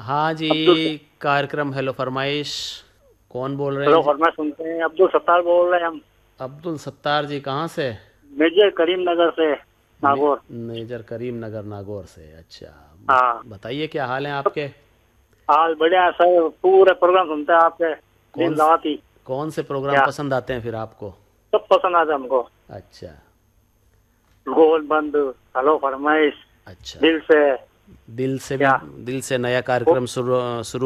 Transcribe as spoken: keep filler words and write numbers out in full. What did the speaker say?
हाँ जी। अब्दुल। कार्यक्रम हेलो फरमाइश। कौन बोल रहे हेलो हैं जी? फरमाइश सुनते हैं, अब्दुल सत्तार बोल रहे हैं हम। अब्दुल सत्तार जी कहाँ से? मेजर करीम नगर से, मे, नागौर। मेजर करीम नगर नागौर से। अच्छा। बत, हाँ। बताइए क्या हाल है सब आपके? हाल बढ़िया है सर, पूरे प्रोग्राम सुनते हैं आपके कौन दिन रात ही। कौन से प्रोग्राम क्या पसंद आते हैं फिर आपको? सब पसंद आता है हमको। अच्छा। गोल बंद, हेलो फरमाइश, अच्छा। दिल से। दिल से भी। क्या दिल से नया वो कार्यक्रम शुरू शुरू